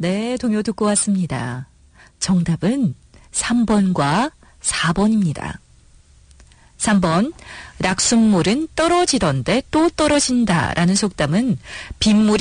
네, 동요 듣고 왔습니다. 정답은 3번과 4번입니다. 3번, 락순물은 떨어지던데 또 떨어진다 라는 속담은 빗물이